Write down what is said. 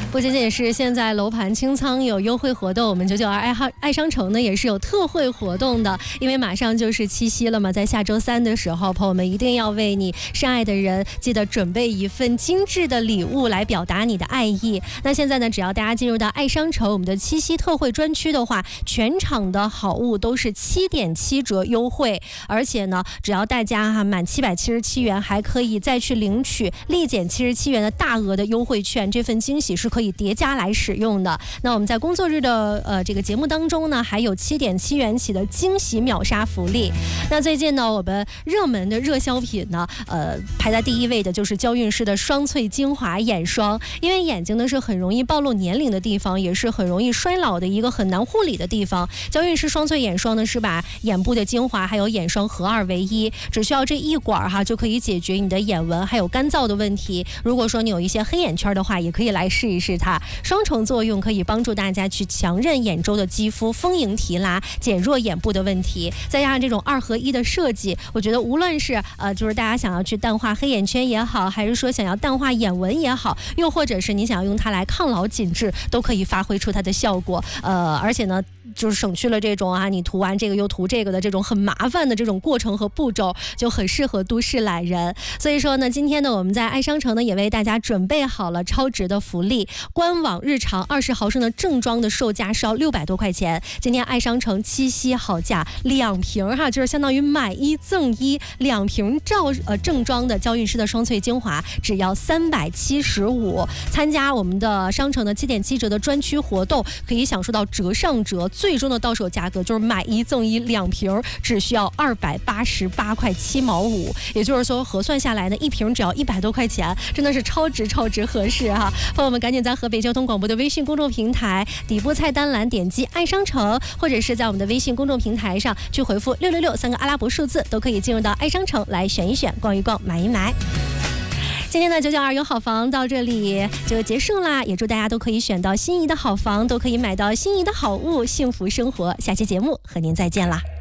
不仅仅是现在楼盘清仓有优惠活动，我们992爱商城呢也是有特惠活动的，因为马上就是七夕了嘛，在下周3的时候，朋友们一定要为你深爱的人记得准备一份精致的礼物来表达你的爱意。那现在呢，只要大家进入到爱商城我们的七夕特惠专区的话，全场的好物都是7.7折优惠，而且呢，只要大家满777元，还可以再去领取立减77元的大额的优惠券，这份惊喜是可以叠加来使用的。那我们在工作日的这个节目当中呢，还有7.7元起的惊喜秒杀福利。那最近呢，我们热门的热销品呢，排在第一位的就是娇韵诗的双萃精华眼霜，因为眼睛呢是很容易暴露年龄的地方，也是很容易衰老的一个很难护理的地方。娇韵诗双萃眼霜呢是把眼部的精华还有眼霜合二为一，只需要这一管哈就可以解决你的眼纹还有干燥的问题。如果说你有一些黑眼圈的话，也可以来试一试它，双重作用可以帮助大家去强韧眼周的肌肤，丰盈提拉，减弱眼部的问题。再加上这种2合1的设计，我觉得无论是就是大家想要去淡化黑眼圈也好，还是说想要淡化眼纹也好，又或者是你想要用它来抗老紧致，都可以发挥出它的效果。而且呢，就是省去了这种你涂完这个又涂这个的这种很麻烦的这种过程和步骤，就很适合都市懒人。所以说呢，今天呢，我们在爱商城呢也为大家准备好了超值的福利，官网日常20毫升的正装的售价是要600多块钱，今天爱商城七夕好价，2瓶就是相当于买1赠1，2瓶正装的娇韵诗的双萃精华只要375。参加我们的商城的7.7折的专区活动，可以享受到折上折，最终的到手价格就是买1赠1，2瓶只需要288块7毛5，也就是说核算下来呢，一瓶只要100多块钱，真的是超值合适哈！朋友们赶紧在河北交通广播的微信公众平台底部菜单栏点击爱商城，或者是在我们的微信公众平台上去回复666，3个阿拉伯数字，都可以进入到爱商城来选一选、逛一逛、买一买。今天的992有好房到这里就结束啦，也祝大家都可以选到心仪的好房，都可以买到心仪的好物，幸福生活。下期节目和您再见啦。